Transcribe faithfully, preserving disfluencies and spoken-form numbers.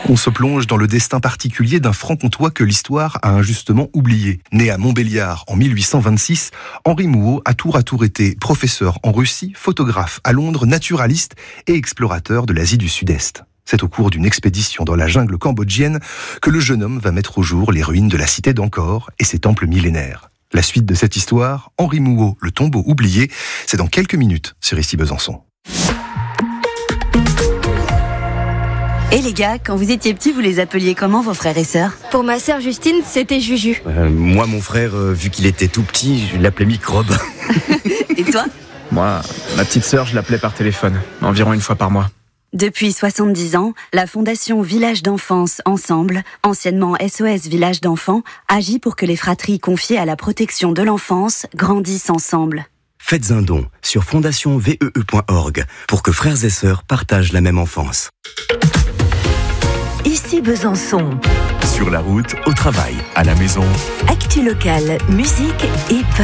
On se plonge dans le destin particulier d'un franc-comtois que l'histoire a injustement oublié. Né à Montbéliard en mille huit cent vingt-six, Henri Mouhot a tour à tour été professeur en Russie, photographe à Londres, naturaliste et explorateur de l'Asie du Sud-Est. C'est au cours d'une expédition dans la jungle cambodgienne que le jeune homme va mettre au jour les ruines de la cité d'Angkor et ses temples millénaires. La suite de cette histoire, Henri Mouhot, le tombeau oublié, c'est dans quelques minutes sur Ici Besançon. Et les gars, quand vous étiez petits, vous les appeliez comment vos frères et sœurs ? Pour ma sœur Justine, c'était Juju. Euh, moi, mon frère, euh, vu qu'il était tout petit, je l'appelais Microbe. Et toi ? Moi, ma petite sœur, je l'appelais par téléphone, environ une fois par mois. Depuis soixante-dix ans, la Fondation Village d'Enfance Ensemble, anciennement S O S Village d'Enfants, agit pour que les fratries confiées à la protection de l'enfance grandissent ensemble. Faites un don sur fondation v e e point org pour que frères et sœurs partagent la même enfance. Ici Besançon. Sur la route, au travail, à la maison. Actu locale, musique et